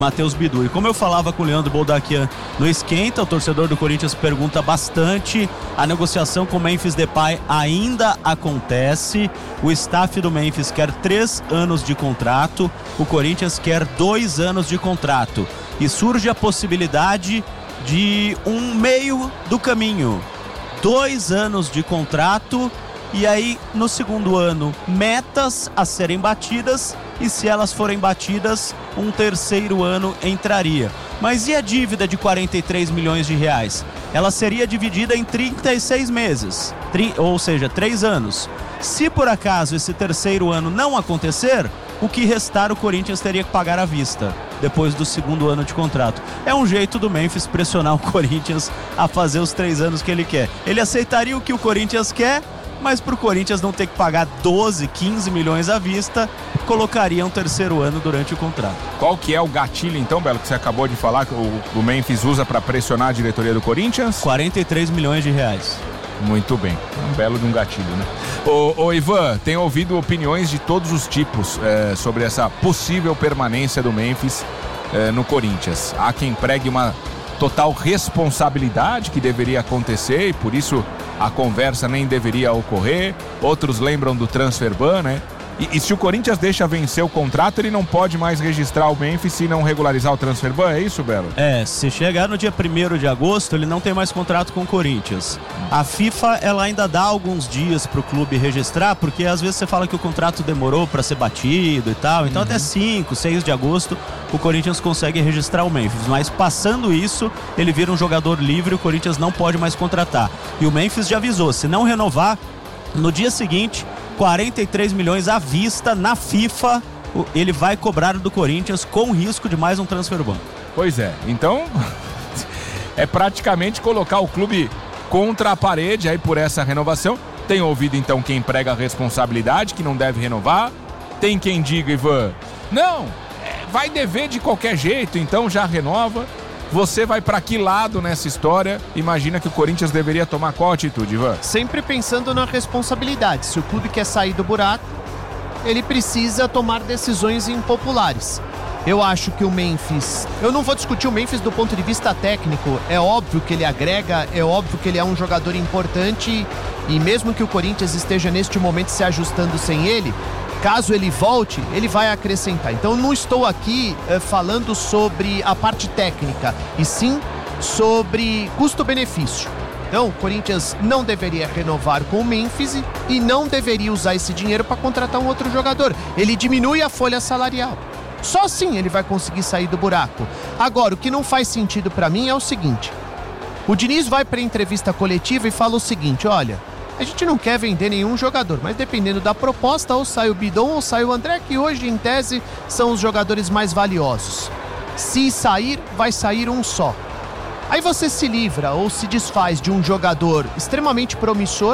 Matheus Bidu. E como eu falava com o Leandro Boldaquian no Esquenta, o torcedor do Corinthians pergunta bastante. A negociação com o Memphis Depay ainda acontece. O staff do Memphis quer 3 anos de contrato, o Corinthians quer 2 anos de contrato. E surge a possibilidade de um meio do caminho. 2 anos de contrato. E aí, no segundo ano, metas a serem batidas, e se elas forem batidas, um terceiro ano entraria. Mas e a dívida de 43 milhões de reais? Ela seria dividida em 36 meses, ou seja, 3 anos. Se por acaso esse terceiro ano não acontecer, o que restar o Corinthians teria que pagar à vista, depois do segundo ano de contrato. É um jeito do Memphis pressionar o Corinthians a fazer os 3 anos que ele quer. Ele aceitaria o que o Corinthians quer, mas para o Corinthians não ter que pagar 12, 15 milhões à vista, colocaria um terceiro ano durante o contrato. Qual que é o gatilho, então, Belo, que você acabou de falar, que o Memphis usa para pressionar a diretoria do Corinthians? 43 milhões de reais. Muito bem, um belo de um gatilho, né? Ô Ivan, tem ouvido opiniões de todos os tipos sobre essa possível permanência do Memphis no Corinthians. Há quem pregue uma total responsabilidade que deveria acontecer e por isso a conversa nem deveria ocorrer. Outros lembram do transfer ban, né? E se o Corinthians deixa vencer o contrato, ele não pode mais registrar o Memphis se não regularizar o transfer ban, é isso, Belo? Se chegar no dia 1º de agosto, ele não tem mais contrato com o Corinthians. A FIFA, ela ainda dá alguns dias pro clube registrar, porque às vezes você fala que o contrato demorou para ser batido e tal, então até 5, 6 de agosto o Corinthians consegue registrar o Memphis, mas passando isso, ele vira um jogador livre, o Corinthians não pode mais contratar. E o Memphis já avisou, se não renovar, no dia seguinte, 43 milhões à vista na FIFA, ele vai cobrar do Corinthians com risco de mais um transfer ban. Pois é, então é praticamente colocar o clube contra a parede aí por essa renovação. Tem ouvido então quem prega a responsabilidade, que não deve renovar. Tem quem diga, Ivan, não, vai dever de qualquer jeito, então já renova. Você vai para que lado nessa história? Imagina que o Corinthians deveria tomar qual atitude, Ivan? Sempre pensando na responsabilidade. Se o clube quer sair do buraco, ele precisa tomar decisões impopulares. Eu acho que o Memphis... Eu não vou discutir o Memphis do ponto de vista técnico. É óbvio que ele agrega, é óbvio que ele é um jogador importante e mesmo que o Corinthians esteja neste momento se ajustando sem ele, caso ele volte, ele vai acrescentar. Então não estou aqui falando sobre a parte técnica, e sim sobre custo-benefício. Então o Corinthians não deveria renovar com o Memphis e não deveria usar esse dinheiro para contratar um outro jogador. Ele diminui a folha salarial. Só assim ele vai conseguir sair do buraco. Agora, o que não faz sentido para mim é o seguinte. O Diniz vai para a entrevista coletiva e fala o seguinte, olha, a gente não quer vender nenhum jogador, mas dependendo da proposta, ou sai o Bidon ou sai o André, que hoje, em tese, são os jogadores mais valiosos. Se sair, vai sair um só. Aí você se livra ou se desfaz de um jogador extremamente promissor,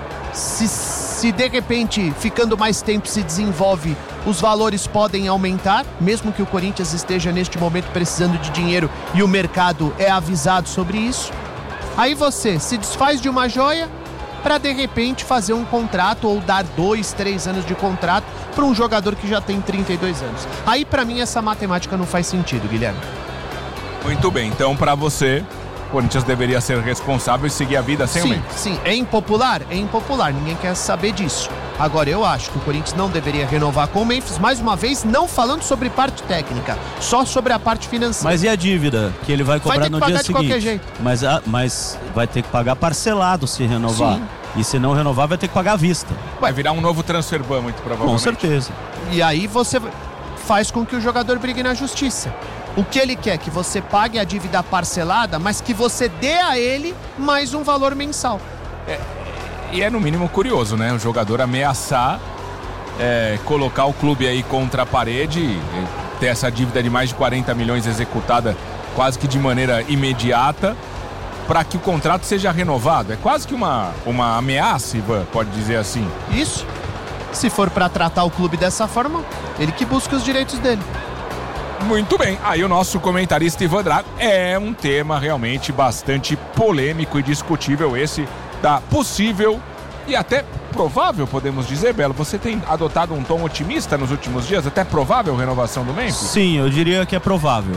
se de repente, ficando mais tempo, se desenvolve, os valores podem aumentar, mesmo que o Corinthians esteja neste momento precisando de dinheiro e o mercado é avisado sobre isso. Aí você se desfaz de uma joia para de repente fazer um contrato ou dar 2, 3 anos de contrato para um jogador que já tem 32 anos. Aí para mim essa matemática não faz sentido, Guilherme. Muito bem, então para você, o Corinthians deveria ser responsável e seguir a vida sem o Memphis. Sim, é impopular, ninguém quer saber disso. Agora eu acho que o Corinthians não deveria renovar com o Memphis, mais uma vez, não falando sobre parte técnica, só sobre a parte financeira. Mas e a dívida que ele vai cobrar no dia seguinte? Vai ter que pagar de qualquer jeito. Mas vai ter que pagar parcelado se renovar. Sim. E se não renovar, vai ter que pagar à vista. Vai virar um novo transfer ban, muito provavelmente. Com certeza. E aí você faz com que o jogador brigue na justiça. O que ele quer? Que você pague a dívida parcelada, mas que você dê a ele mais um valor mensal. E é no mínimo curioso, né? O jogador ameaçar colocar o clube aí contra a parede, ter essa dívida de mais de 40 milhões executada quase que de maneira imediata, para que o contrato seja renovado. É quase que uma ameaça, Ivan, pode dizer assim. Isso. Se for para tratar o clube dessa forma, ele que busca os direitos dele. Muito bem, aí o nosso comentarista Ivan Drago, é um tema realmente bastante polêmico e discutível esse da possível e até provável, podemos dizer, Belo? Você tem adotado um tom otimista nos últimos dias? Até provável renovação do Memphis? Sim, eu diria que é provável.